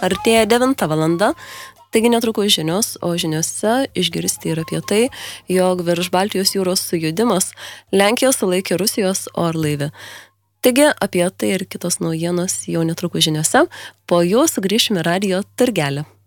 artėja 9 valanda. Taigi netrukus žinios, o žiniose išgirsti ir apie tai, jog virš Baltijos jūros sujudimas Lenkija sulaikė Rusijos orlaivį. Taigi apie tai ir kitos naujienos jau netrukus žiniose, po jų sugrįšime radijo turgelį.